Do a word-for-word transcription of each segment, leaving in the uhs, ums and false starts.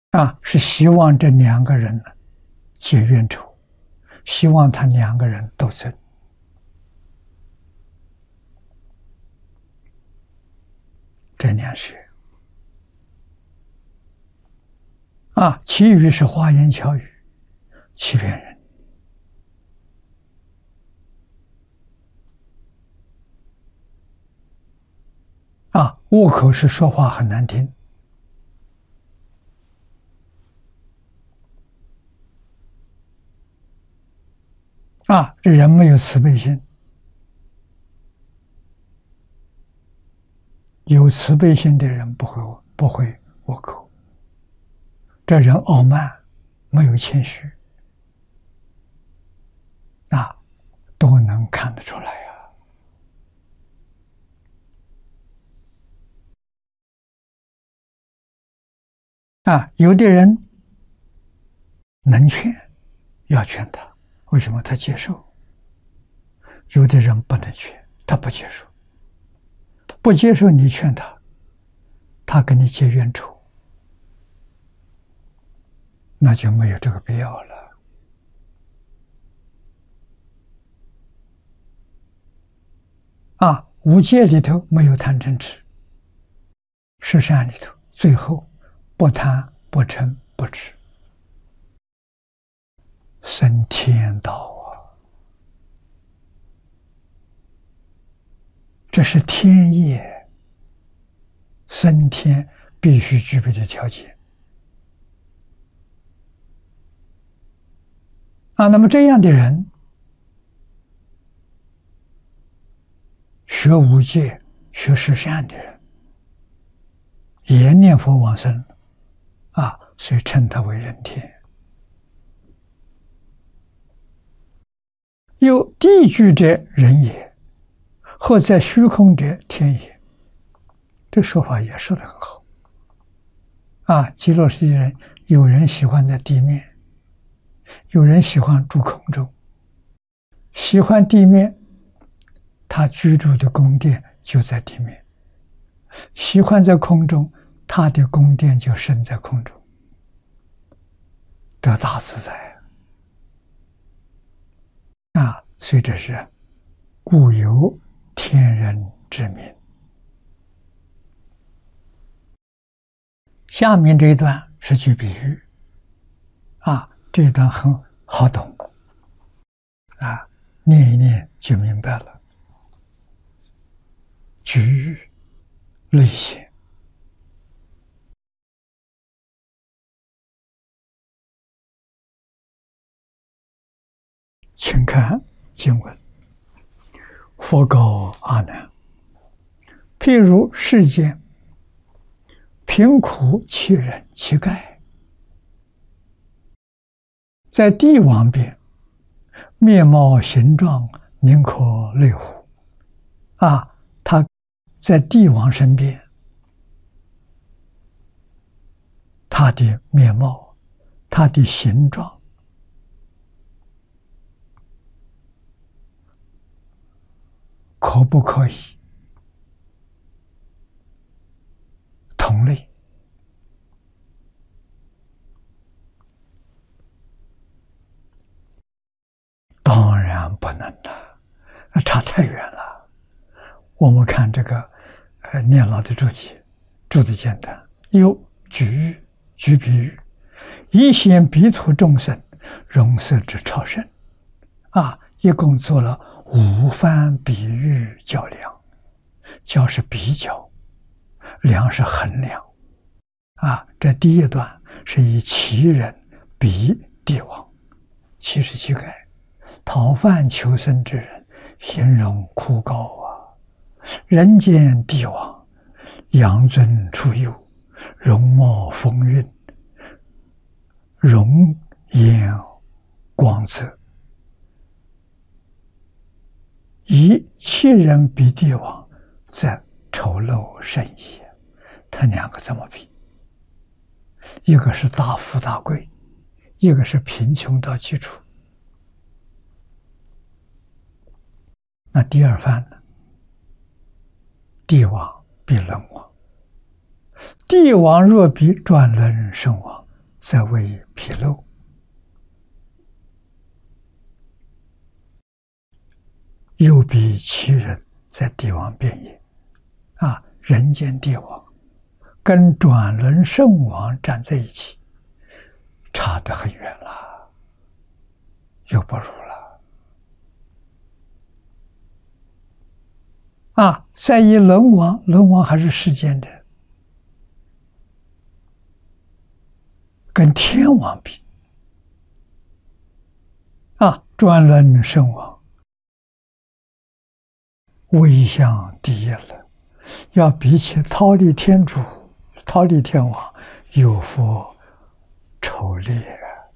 啊，是希望这两个人呢结冤仇，希望他两个人斗争。这两是啊，其余是花言巧语，欺骗人。啊，恶口是说话很难听。啊，人没有慈悲心，有慈悲心的人不会不会恶口。这人傲慢，没有谦虚，啊，都能看得出来呀。啊，有的人能劝，要劝他，为什么他接受？有的人不能劝，他不接受，不接受你劝他，他跟你结冤仇，那就没有这个必要了。啊，五戒里头没有贪嗔痴，十善里头最后不贪不嗔不痴，升天道啊！这是天业，升天必须具备的条件啊。那么这样的人学五戒、学十善的人，也念佛往生啊，所以称他为人天。有地居者人也，或在虚空者天也。这说法也说得很好啊。极乐世界人，有人喜欢在地面，有人喜欢住空中。喜欢地面，他居住的宫殿就在地面；喜欢在空中，他的宫殿就升在空中，得大自在啊！所以这是故有天人之名。下面这一段是举比喻啊，这一段很好懂啊，念一念就明白了。举喻类显，请看经文。佛告阿难：譬如世间贫苦乞人乞丐，在帝王边，面貌形状宁可类乎？啊，他在帝王身边，他的面貌，他的形状，可不可以同类？当然不能了，差太远了。我们看这个呃念老的注解，注的简单，有举喻，举比喻，以显彼土众生容色之超胜啊，一共做了五番比喻较量。较是比较，量是衡量啊。这第一段是以乞人比帝王，乞是乞丐，讨饭求生之人，形容枯槁啊。人间帝王，养尊处优，容貌风韵，容颜光泽。以乞人比帝王，则丑陋甚也。他两个这么比，一个是大富大贵，一个是贫穷到基础。那第二番呢？帝王比轮王，帝王若比转轮圣王， 则为披露。又比其人在帝王变也。啊，人间帝王跟转轮圣王站在一起，差得很远了，又不如了。啊，再以轮王，轮王还是世间的，跟天王比，啊，转轮圣王位相第一了，要比起忉利天主、忉利天王有福筹列。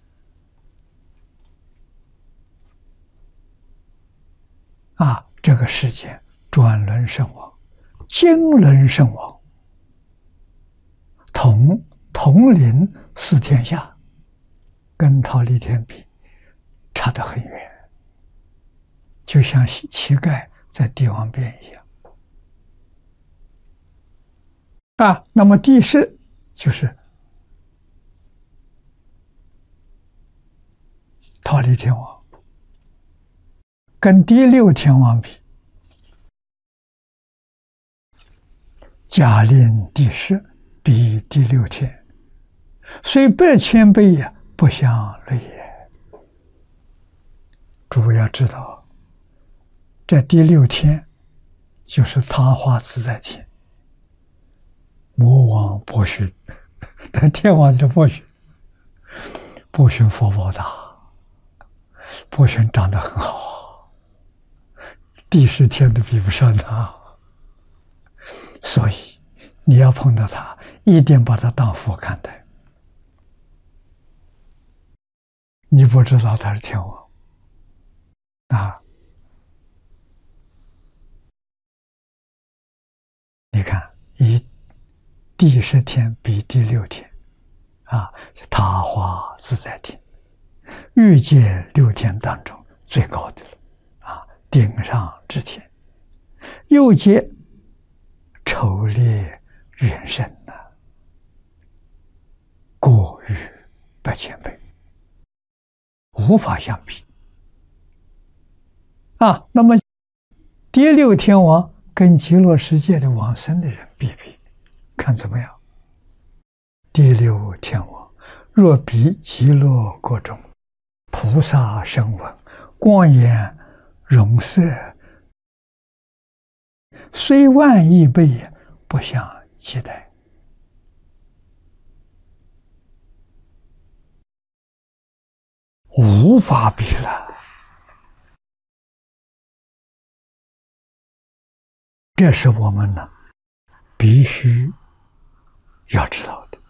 啊，这个世间转轮圣王、经轮圣王统统领四天下，跟忉利天比差得很远，就像乞丐在帝王边一样。啊，那么第四就是忉利天王，跟第六天王比，假令第十比第六天，虽百千倍也，不相类也。诸位要知道，这第六天就是他化自在天，魔王不寻，但天王就不寻，不寻佛宝大，不寻长得很好，第十天都比不上他。所以你要碰到他，一定把他当佛看待。你不知道他是天王啊！你看，以第十天比第六天，啊，他化自在天，欲界六天当中最高的了，啊，顶上之天，又接筹列远胜呐，过于百千倍，无法相比。啊，那么第六天王跟极乐世界的往生的人比比，看怎么样？第六天王若比极乐国中菩萨声闻光颜容色，虽万亿倍也，不相期待。无法比了。这是我们呢必须要知道的。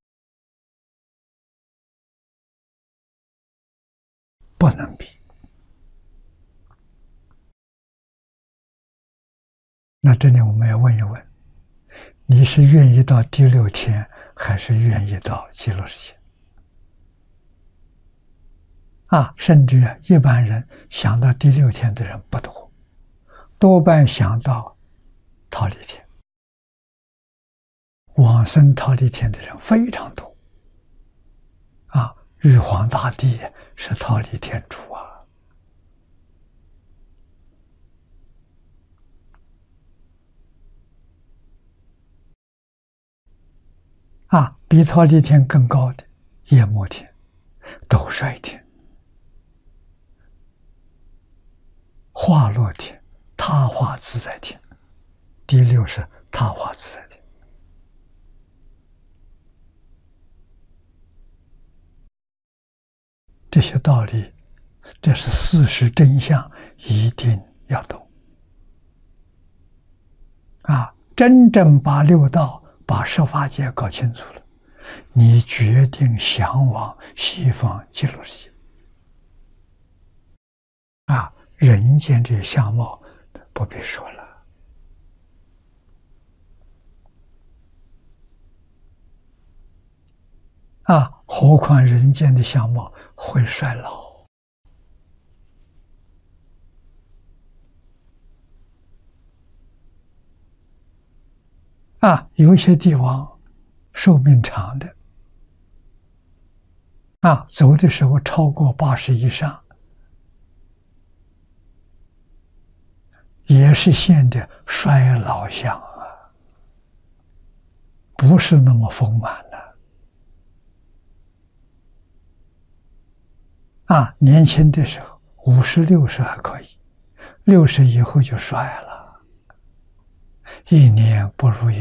不能比。那这里我们要问一问，你是愿意到第六天，还是愿意到极乐世界？啊，甚至啊，一般人想到第六天的人不多，多半想到忉利天。往生忉利天的人非常多。啊，玉皇大帝是忉利天主啊。啊，比忉利天更高的夜摩天、斗率天、化乐天、他化自在天，第六是他化自在天。这些道理，这是事实真相，一定要懂。啊，真正把六道、把十法界搞清楚了，你决定向往西方极乐世界。啊，人间这相貌不必说了。啊，何况人间的相貌会衰老。啊，有些帝王寿命长的， 啊，走的时候超过八十以上，也是现的衰老相啊，不是那么丰满的。啊，年轻的时候五十六十还可以，六十以后就衰了，一年不如一